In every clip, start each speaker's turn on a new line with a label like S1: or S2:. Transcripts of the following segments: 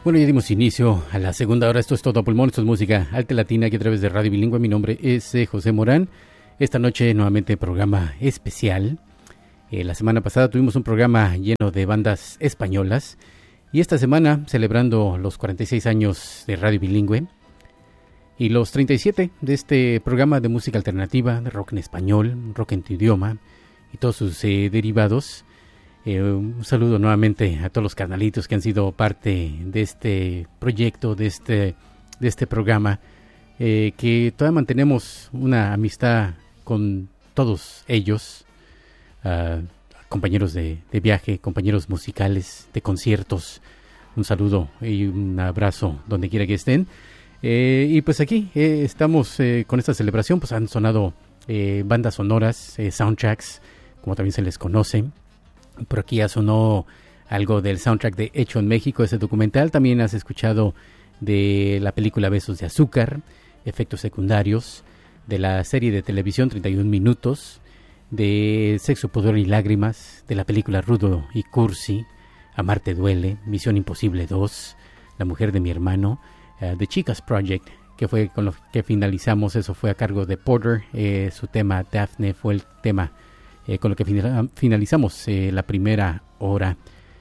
S1: Bueno, ya dimos inicio a la segunda hora. Esto es Todo a Pulmón, esto es música alta latina aquí a través de Radio Bilingüe. Mi nombre es José Morán. Esta noche nuevamente programa especial. La semana pasada tuvimos un programa lleno de bandas españolas. Y esta semana celebrando los 46 años de Radio Bilingüe y los 37 de este programa de música alternativa, de rock en español, rock en tu idioma y todos sus derivados. Un saludo nuevamente a todos los carnalitos que han sido parte de este proyecto, de este programa, que todavía mantenemos una amistad con todos ellos, compañeros de viaje, compañeros musicales, de conciertos. Un saludo y un abrazo donde quiera que estén. Y pues aquí estamos con esta celebración, pues han sonado bandas sonoras, soundtracks, como también se les conoce. Por aquí ya sonó algo del soundtrack de Hecho en México, ese documental. También has escuchado de la película Besos de Azúcar, Efectos Secundarios, de la serie de televisión 31 Minutos, de Sexo, Pudor y Lágrimas, de la película Rudo y Cursi, Amarte Duele, Misión Imposible 2, La Mujer de mi Hermano, The Chicas Project, que fue con lo que finalizamos. Eso fue a cargo de Porter. Su tema Daphne fue el tema con lo que finalizamos la primera hora.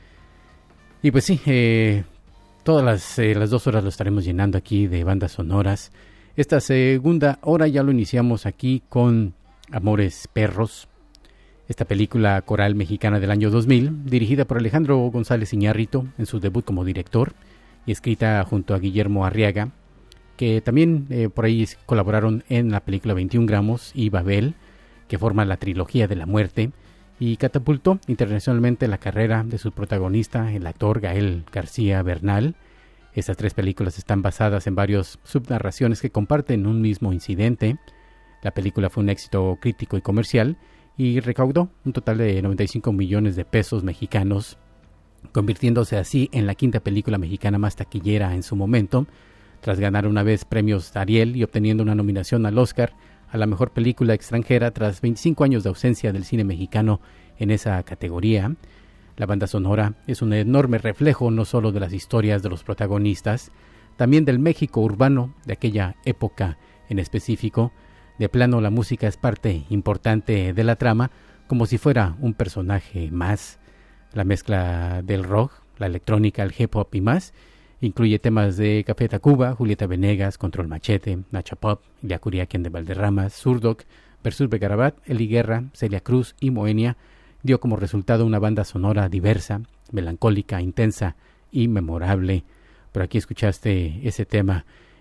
S1: Y pues sí, todas las 2 horas lo estaremos llenando aquí de bandas sonoras. Esta segunda hora ya lo iniciamos aquí con Amores Perros, esta película coral mexicana del año 2000, dirigida por Alejandro González Iñárritu en su debut como director y escrita junto a Guillermo Arriaga, que también por ahí colaboraron en la película 21 gramos y Babel, que forma la trilogía de la muerte y catapultó internacionalmente la carrera de su protagonista, el actor Gael García Bernal. Estas 3 películas están basadas en varias subnarraciones que comparten un mismo incidente. La película fue un éxito crítico y comercial y recaudó un total de 95 millones de pesos mexicanos, convirtiéndose así en la 5ª película mexicana más taquillera en su momento, tras ganar una vez premios Ariel y obteniendo una nominación al Oscar a la mejor película extranjera tras 25 años de ausencia del cine mexicano en esa categoría. La banda sonora es un enorme reflejo no solo de las historias de los protagonistas, también del México urbano de aquella época en específico. De plano, la música es parte importante de la trama, como si fuera un personaje más. La mezcla del rock, la electrónica, el hip hop y más incluye temas de Café Tacuba, Julieta Venegas, Control Machete, Nacha Pop, Ilia Curiaquian de Valderramas, Zurdoc, Versus Begarabat, Eli Guerra, Celia Cruz y Moenia. Dio como resultado una banda sonora diversa, melancólica, intensa y memorable. Por aquí escuchaste ese tema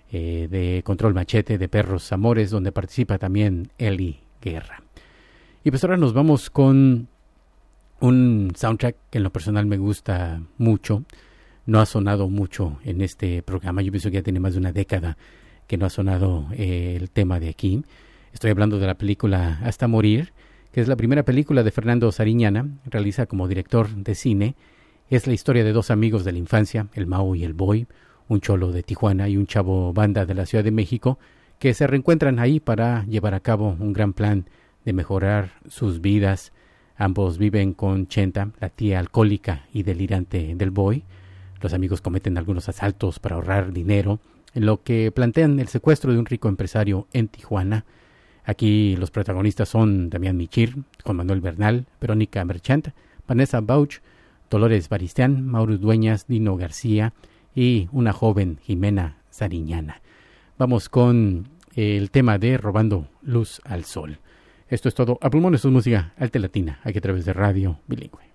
S1: de Control Machete, de Perros Amores, donde participa también Eli Guerra. Y pues ahora nos vamos con un soundtrack que en lo personal me gusta mucho. No ha sonado mucho en este programa. Yo pienso que ya tiene más de una década que no ha sonado el tema de aquí. Estoy hablando de la película Hasta Morir, que es la primera película de Fernando Sariñana, realiza como director de cine. Es la historia de 2 amigos de la infancia, el Mau y el Boy, un cholo de Tijuana y un chavo banda de la Ciudad de México, que se reencuentran ahí para llevar a cabo un gran plan de mejorar sus vidas. Ambos viven con Chenta, la tía alcohólica y delirante del Boy. Los amigos cometen algunos asaltos para ahorrar dinero, en lo que plantean el secuestro de un rico empresario en Tijuana. Aquí los protagonistas son Damián Michir, Juan Manuel Bernal, Verónica Merchant, Vanessa Bauch, Dolores Baristián, Mauro Dueñas, Dino García y una joven Jimena Sariñana. Vamos con el tema de Robando Luz al Sol. Esto es todo. A pulmón, esto es música alta latina, aquí a través de Radio Bilingüe.